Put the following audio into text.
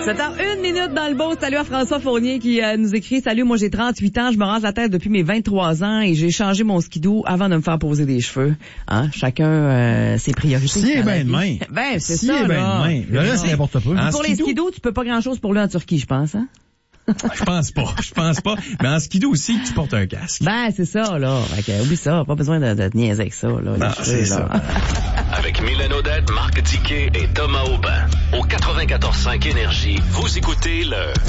7h01 dans le beau. Salut à François Fournier qui nous écrit: salut, moi j'ai 38 ans, je me rase la tête depuis mes 23 ans et j'ai changé mon skidoo avant de me faire poser des cheveux. Hein? Chacun ses priorités. Si est bien de main. Ben, c'est si ça, est là. bien de main. Le reste, c'est n'importe quoi. Pour les skidoos, tu peux pas grand-chose pour lui en Turquie, je pense, hein? Je pense pas. Mais en skidoo aussi, tu portes un casque. Ben, c'est ça, là. Fait que, oublie ça. Pas besoin de te niaiser avec ça, là. Non, c'est ça. Avec Mylène Odette, Marc Tiquet et Thomas Aubin. Au 94.5 Énergie, vous écoutez le